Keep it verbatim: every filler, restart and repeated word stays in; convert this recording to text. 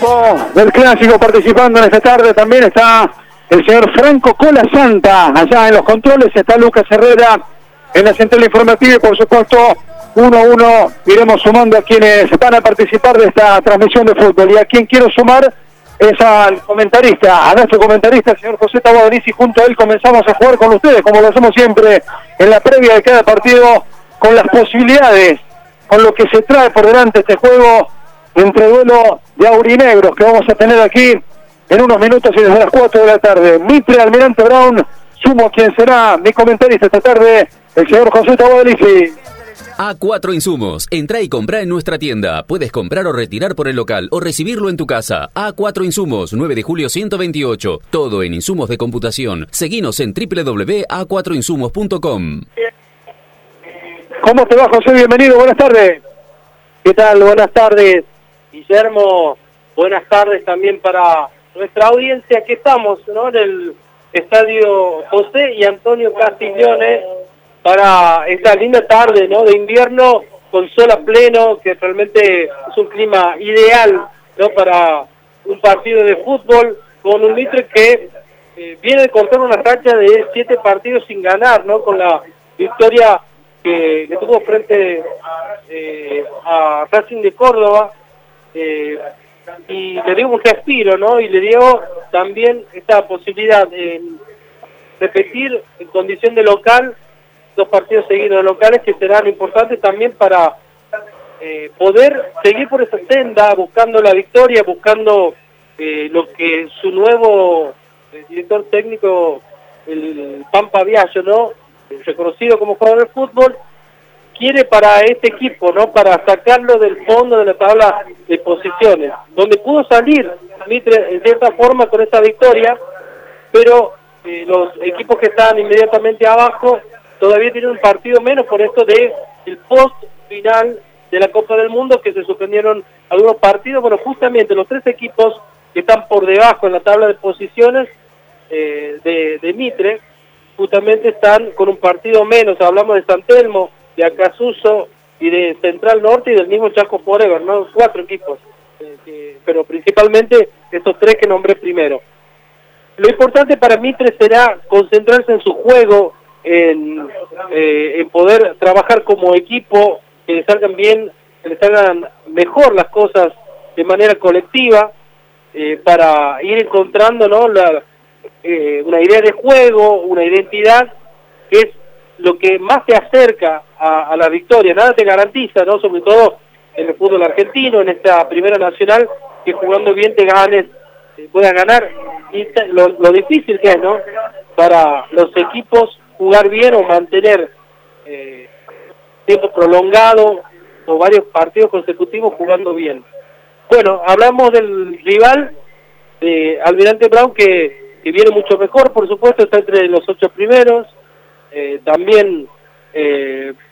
equipo del Clásico participando en esta tarde. También está el señor Franco Colasanta allá en los controles. Está Lucas Herrera en la central informativa y por supuesto uno a uno iremos sumando a quienes van a participar de esta transmisión de fútbol. Y a quien quiero sumar es al comentarista, a nuestro comentarista, el señor José Taboadenici. Junto a él comenzamos a jugar con ustedes, como lo hacemos siempre en la previa de cada partido, con las posibilidades, con lo que se trae por delante este juego entre duelo de aurinegros que vamos a tener aquí en unos minutos y desde las cuatro de la tarde. Mitre, Almirante Brown, sumo a quien será mi comentarista esta tarde, el señor José Taboadenici. A cuatro Insumos. Entrá y comprá en nuestra tienda. Puedes comprar o retirar por el local o recibirlo en tu casa. A cuatro Insumos, nueve de julio ciento veintiocho. Todo en insumos de computación. Seguinos en doble u doble u doble u punto a cuatro insumos punto com. ¿Cómo te va, José? Bienvenido, buenas tardes. ¿Qué tal? Buenas tardes, Guillermo. Buenas tardes también para nuestra audiencia. Aquí estamos, ¿no?, en el estadio José y Antonio Castiglione para esta linda tarde, ¿no?, de invierno con sol a pleno, que realmente es un clima ideal, ¿no?, para un partido de fútbol con un Mitre que eh, viene de cortar una racha de siete partidos sin ganar, ¿no?, con la victoria que, que tuvo frente eh, a Racing de Córdoba, eh, y le dio un respiro, ¿no?, y le dio también esta posibilidad de repetir en condición de local dos partidos seguidos de locales que serán importantes también para eh, poder seguir por esa senda, buscando la victoria, buscando eh, lo que su nuevo eh, director técnico, el Pampa Viallo, ¿no?, reconocido como jugador de fútbol, quiere para este equipo, ¿no?, para sacarlo del fondo de la tabla de posiciones, donde pudo salir Mitre en cierta forma con esa victoria, pero eh, los equipos que están inmediatamente abajo todavía tienen un partido menos por esto de el post final de la Copa del Mundo, que se suspendieron algunos partidos. Bueno, justamente los tres equipos que están por debajo en la tabla de posiciones eh, de, de Mitre, justamente están con un partido menos. Hablamos de San Telmo, de Acasuso y de Central Norte y del mismo Chaco Forever, ¿no? Cuatro equipos, eh, que, pero principalmente estos tres que nombré primero. Lo importante para Mitre será concentrarse en su juego, en, eh, en poder trabajar como equipo, que le salgan bien, que le salgan mejor las cosas de manera colectiva, eh, para ir encontrando, ¿no?, la, eh, una idea de juego, una identidad, que es lo que más te acerca a, a la victoria. Nada te garantiza, ¿no?, sobre todo en el fútbol argentino, en esta primera nacional, que jugando bien te ganes, eh, puedas ganar, y lo, lo difícil que es, ¿no?, para los equipos jugar bien o mantener eh, tiempo prolongado o varios partidos consecutivos jugando bien. Bueno, hablamos del rival de Almirante Brown, que, que viene mucho mejor, por supuesto, está entre los ocho primeros, eh, también eh,